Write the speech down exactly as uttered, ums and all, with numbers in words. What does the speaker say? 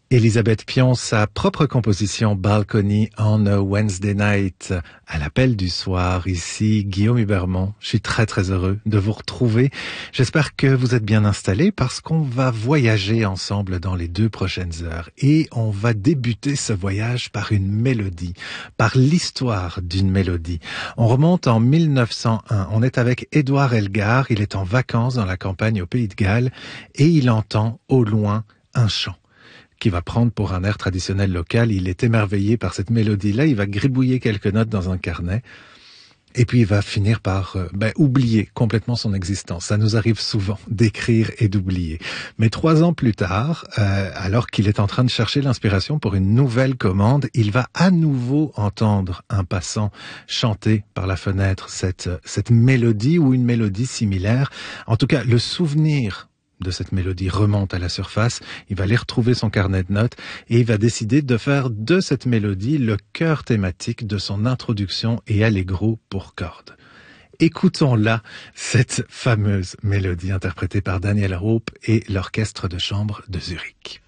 Elisabeth Pion, sa propre composition Balcony on a Wednesday Night, à l'appel du soir. Ici, Guillaume Hubermont. Je suis très très heureux de vous retrouver. J'espère que vous êtes bien installés parce qu'on va voyager ensemble dans les deux prochaines heures. Et on va débuter ce voyage par une mélodie, par l'histoire d'une mélodie. On remonte en mille neuf cent un. On est avec Édouard Elgar. Il est en vacances dans la campagne au Pays de Galles et il entend au loin un chant qui va prendre pour un air traditionnel local. Il est émerveillé par cette mélodie-là, il va gribouiller quelques notes dans un carnet, et puis il va finir par euh, ben, oublier complètement son existence. Ça nous arrive souvent d'écrire et d'oublier. Mais trois ans plus tard, euh, alors qu'il est en train de chercher l'inspiration pour une nouvelle commande, il va à nouveau entendre un passant chanter par la fenêtre cette, cette mélodie ou une mélodie similaire. En tout cas, le souvenir de cette mélodie remonte à la surface, il va aller retrouver son carnet de notes et il va décider de faire de cette mélodie le cœur thématique de son introduction et allegro pour cordes. Écoutons-la, cette fameuse mélodie interprétée par Daniel Hope et l'orchestre de chambre de Zurich.